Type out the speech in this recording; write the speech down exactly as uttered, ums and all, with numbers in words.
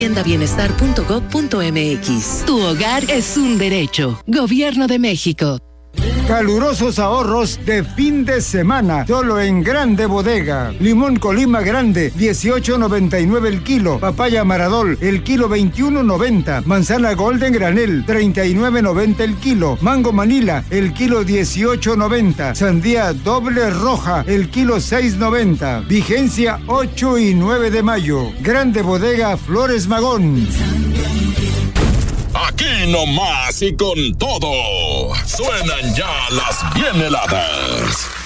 tienda bienestar punto gob punto mx. Tu hogar es un derecho. Gobierno de México. Calurosos ahorros de fin de semana, solo en Grande Bodega. Limón Colima grande, dieciocho noventa y nueve el kilo. Papaya Maradol, el kilo veintiuno noventa. Manzana Golden Granel, treinta y nueve noventa el kilo. Mango Manila, el kilo dieciocho noventa. Sandía doble roja, el kilo seis noventa. Vigencia ocho y nueve de mayo. Grande Bodega Flores Magón. Aquí nomás y con todo. Suenan ya las bien heladas.